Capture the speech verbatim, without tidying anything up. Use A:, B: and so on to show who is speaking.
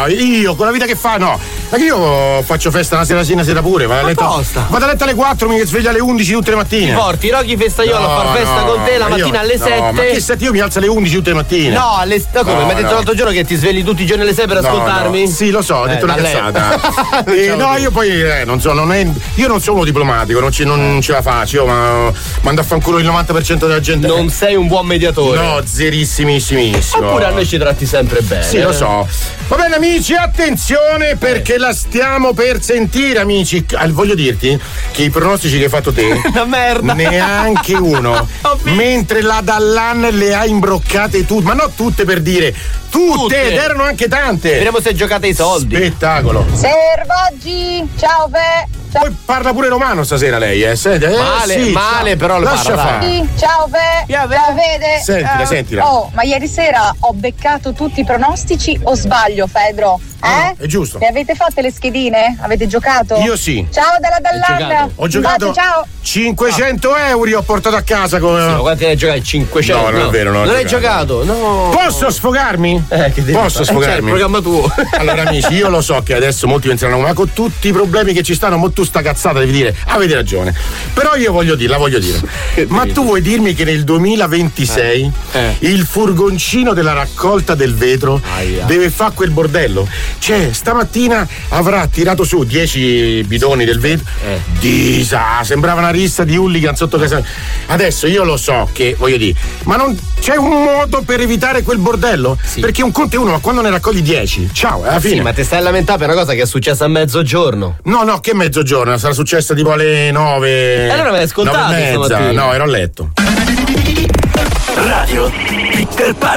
A: no, io con la vita che fa, no. Ma che io faccio festa una sera sì, una sera pure, vado a letto.
B: Apposta.
A: Vado a letto alle quattro, mi sveglio alle undici tutte le mattine.
B: Ti porti Rocky Festaiolo a far festa
A: no,
B: con te la
A: ma io-
B: mattina alle
A: no,
B: sette.
A: Ma che sette? Io mi alzo alle undici tutte le mattine.
B: No, alle no, come?
A: No,
B: mi hai detto
A: no.
B: l'altro giorno che ti svegli tutti i giorni alle sei per
A: No,
B: ascoltarmi?
A: no. Sì, lo so, ho detto
B: Eh,
A: una
B: da lei.
A: cazzata. Eh, no, io poi eh, non so, non è. Io non sono uno diplomatico, non, ci, non ce la faccio, io ma mando a fanculo il novanta per cento della gente.
B: Non sei un buon mediatore.
A: No, zerissimissimo.
B: Oppure a noi ci tratti sempre bene.
A: Sì, lo so. Va bene, amici, attenzione perché la stiamo per sentire, amici. Ah, voglio dirti che i pronostici che hai fatto te.
B: Una merda.
A: Neanche uno.
B: Ho visto.
A: Mentre la Dallan le ha imbroccate tutte, ma non tutte per dire. Tutte,
B: Tutte.
A: ed erano anche tante.
B: Vediamo se giocate i soldi.
A: Spettacolo.
C: Servaggi, ciao Fe.
A: Poi parla pure romano stasera lei, eh? Senti, eh,
B: Male,
A: sì,
B: male,
A: ciao.
B: però lo
A: Lascia
B: parla,
A: fare.
C: Sì, ciao Fe.
B: Ciao, Fe.
C: Ciao Fede.
A: Sentila,
C: Eh,
A: sentila.
C: Oh, ma ieri sera ho beccato tutti i pronostici o sbaglio, Fedro? Eh?
A: È giusto.
C: Le avete fatte le schedine? Avete giocato?
A: Io sì.
C: Ciao dalla
B: Hai
C: Dallan.
B: giocato?
A: Ho giocato
C: Bacio, ciao.
A: cinquecento euro ho portato a casa come.
B: Ma quanti ne hai giocati? cinquecento?
A: No, non è vero, non ho
B: Non hai
A: giocato.
B: giocato? No.
A: Posso sfogarmi?
B: Eh, che devi
A: Posso
B: fare? Eh,
A: sfogarmi?
B: c'è il programma tuo.
A: Allora amici, io lo so che adesso molti penseranno, ma con tutti i problemi che ci stanno, mo tu sta cazzata devi dire, avete ragione. Però io voglio dire, la voglio dire. Ma tu vuoi dirmi che nel duemilaventisei
B: Eh. Eh.
A: il furgoncino della raccolta del vetro
B: Aia.
A: deve fare quel bordello? Cioè, stamattina avrà tirato su dieci bidoni del vetro.
B: Eh.
A: Disa, sembrava una rissa di hooligan sotto casa. Adesso io lo so che, voglio dire, ma non c'è un modo per evitare quel bordello?
B: Sì.
A: Perché un conto è uno, ma quando ne raccogli dieci? Ciao, è alla fine.
B: Sì, ma ti stai a lamentare per una cosa che è successa a mezzogiorno.
A: No, no, che mezzogiorno, sarà successa tipo alle nove.
B: E allora me l'hai ascoltato
A: nove e mezza.
B: stamattina.
A: No, ero a letto.
D: Radio Peter Pan.